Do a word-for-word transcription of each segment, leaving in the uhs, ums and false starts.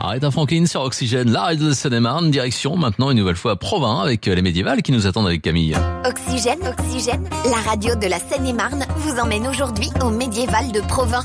Aretha Franklin sur Oxygène, la radio de Seine-et-Marne, direction maintenant une nouvelle fois à Provins avec les médiévales qui nous attendent avec Camille. Oxygène, Oxygène, la radio de la Seine-et-Marne vous emmène aujourd'hui au médiéval de Provins.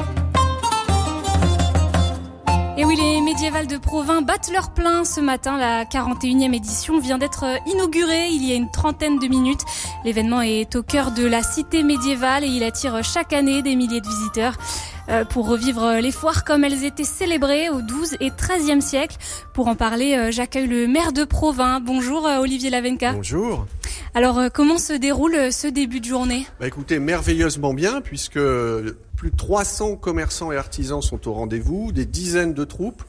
Et oui, les médiévales de Provins battent leur plein ce matin. La quarante et unième édition vient d'être inaugurée il y a une trentaine de minutes. L'événement est au cœur de la cité médiévale et il attire chaque année des milliers de visiteurs. Pour revivre les foires comme elles étaient célébrées au douzième et treizième siècle. Pour en parler, j'accueille le maire de Provins. Bonjour Olivier Lavenca. Bonjour. Alors comment se déroule ce début de journée ? Bah écoutez, merveilleusement bien puisque plus de trois cents commerçants et artisans sont au rendez-vous, des dizaines de troupes.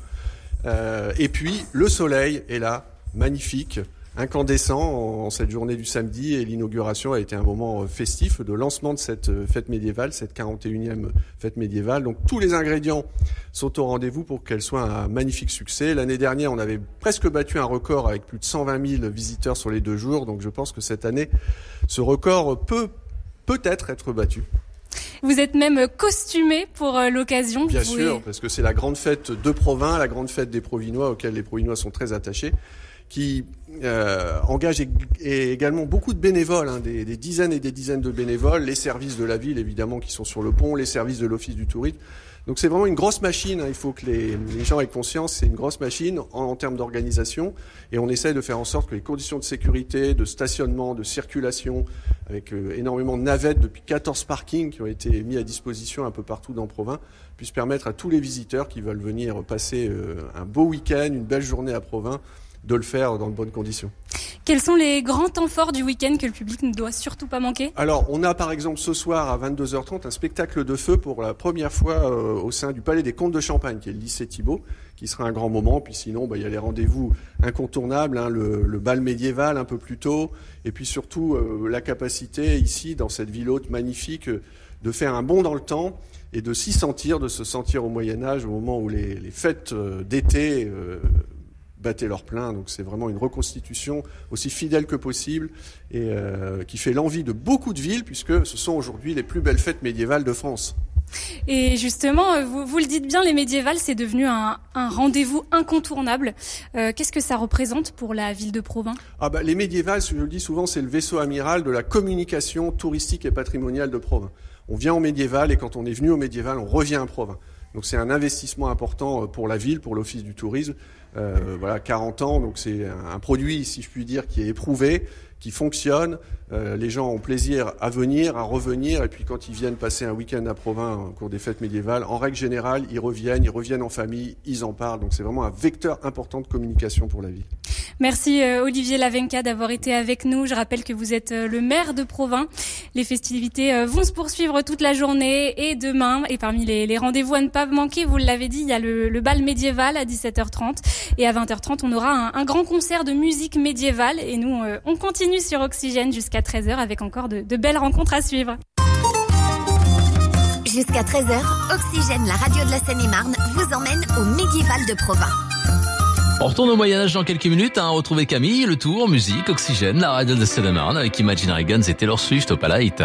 Euh, et puis le soleil est là, magnifique, incandescent en, en cette journée du samedi, et l'inauguration a été un moment festif de lancement de cette fête médiévale, cette quarante et unième fête médiévale. Donc tous les ingrédients sont au rendez-vous pour qu'elle soit un magnifique succès. L'année dernière, on avait presque battu un record avec plus de cent vingt mille visiteurs sur les deux jours. Donc je pense que cette année, ce record peut peut-être être battu. Vous êtes même costumé pour l'occasion. Bien vous sûr, pouvez... parce que c'est la grande fête de Provins, la grande fête des Provinois, auquel les Provinois sont très attachés, qui euh, engage ég- également beaucoup de bénévoles, hein, des, des dizaines et des dizaines de bénévoles, les services de la ville évidemment qui sont sur le pont, les services de l'office du tourisme. Donc c'est vraiment une grosse machine, hein, il faut que les, les gens aient conscience, c'est une grosse machine en, en termes d'organisation, et on essaie de faire en sorte que les conditions de sécurité, de stationnement, de circulation, avec euh, énormément de navettes depuis quatorze parkings qui ont été mis à disposition un peu partout dans Provins, puissent permettre à tous les visiteurs qui veulent venir passer euh, un beau week-end, une belle journée à Provins, de le faire dans de bonnes conditions. Quels sont les grands temps forts du week-end que le public ne doit surtout pas manquer ? Alors, on a par exemple ce soir à vingt-deux heures trente un spectacle de feu pour la première fois euh, au sein du Palais des Comtes de Champagne, qui est le lycée Thibault, qui sera un grand moment. Puis sinon, bah, il y a les rendez-vous incontournables, hein, le, le bal médiéval un peu plus tôt, et puis surtout euh, la capacité ici, dans cette ville haute magnifique, euh, de faire un bond dans le temps et de s'y sentir, de se sentir au Moyen-Âge, au moment où les, les fêtes euh, d'été euh, battaient leur plein. Donc c'est vraiment une reconstitution aussi fidèle que possible et euh, qui fait l'envie de beaucoup de villes, puisque ce sont aujourd'hui les plus belles fêtes médiévales de France. Et justement, vous, vous le dites bien, les médiévales, c'est devenu un, un rendez-vous incontournable. Euh, qu'est-ce que ça représente pour la ville de Provins ? Ah bah, les médiévales, je le dis souvent, c'est le vaisseau amiral de la communication touristique et patrimoniale de Provins. On vient au médiéval et quand on est venu au médiéval, on revient à Provins. Donc c'est un investissement important pour la ville, pour l'office du tourisme. Euh, voilà, quarante ans, donc c'est un, un produit, si je puis dire, qui est éprouvé, qui fonctionne. Euh, les gens ont plaisir à venir, à revenir, et puis quand ils viennent passer un week-end à Provins au cours des fêtes médiévales, en règle générale, ils reviennent, ils reviennent en famille, ils en parlent. Donc c'est vraiment un vecteur important de communication pour la ville. Merci euh, Olivier Lavenca d'avoir été avec nous. Je rappelle que vous êtes euh, le maire de Provins. Les festivités euh, vont se poursuivre toute la journée et demain. Et parmi les, les rendez-vous à ne pas manquer, vous l'avez dit, il y a le, le bal médiéval à dix-sept heures trente. Et à vingt heures trente, on aura un, un grand concert de musique médiévale. Et nous, euh, on continue sur Oxygène jusqu'à treize heures avec encore de, de belles rencontres à suivre. Jusqu'à treize heures, Oxygène, la radio de la Seine-et-Marne, vous emmène au médiéval de Provins. On retourne au Moyen-Âge dans quelques minutes, hein, retrouver Camille, le tour, musique, Oxygène, la radio de Seine-et-Marne avec Imagine Dragons et Taylor Swift au Palais.